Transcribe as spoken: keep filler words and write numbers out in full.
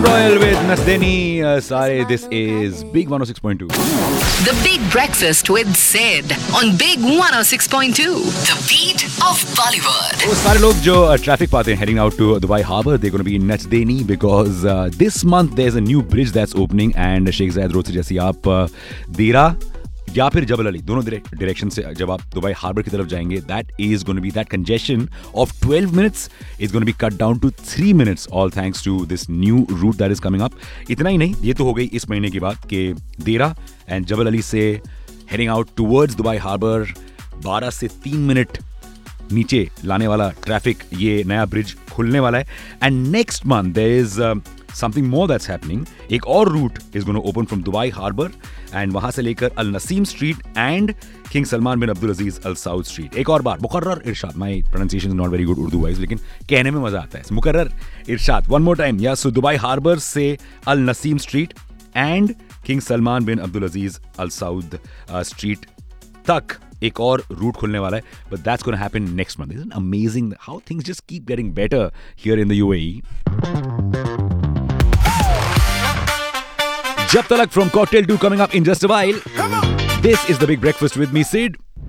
Royal with Nasdeni uh, Sare. This is Big one oh six point two. The Big Breakfast with Sid on Big one oh six point two. The beat of Bollywood. वो सारे लोग जो traffic पाते हैं heading out to Dubai Harbour, they're going to be in Nasdeni because uh, this month there's a new bridge that's opening and Sheikh Zayed Road से जैसे आप uh, देरा या फिर जबल अली दोनों डायरेक्शन से जब आप दुबई हार्बर की तरफ जाएंगे, that is going to be that congestion of twelve minutes is going to be cut down to three minutes all thanks to this new route that is coming up. इतना ही नहीं, ये तो हो गई इस महीने की बात कि देरा एंड जबल अली से heading out towards Dubai harbour बारह से तीन मिनट नीचे लाने वाला ट्रैफिक, ये नया ब्रिज खुलने वाला है. And next month there is something more that's happening. एक और root is going to open from Dubai harbour and वहां से लेकर अल Naseem street and king Salman bin Abdul Aziz Al Saud street. एक और बार मुकर्रर इरशाद, my pronunciation is not very good Urdu wise, लेकिन कहने में मजा आता है. मुकर्रर इरशाद वन मोर टाइम. या सो दुबई हार्बर से अल Naseem street and king Salman bin Abdul Aziz Al Saud street तक एक और रूट खुलने वाला है. But that's gonna happen next month. Isn't amazing how things just keep getting better here in the UAE. जब तलक from cocktail to coming up in just a while. This is the Big Breakfast with me, Sid.